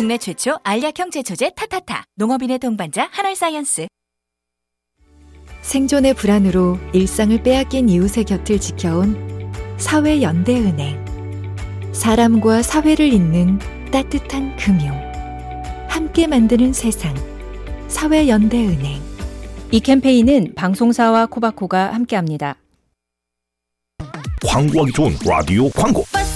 국내 최초 알약형 제초제 타타타. 농업인의 동반자 한알사이언스. 생존의 불안으로 일상을 빼앗긴 이웃의 곁을 지켜온 사회연대은행. 사람과 사회를 잇는 따뜻한 금융. 함께 만드는 세상. 사회연대은행. 이 캠페인은 방송사와 코바코가 함께합니다. 광고하기 좋은 라디오 광고.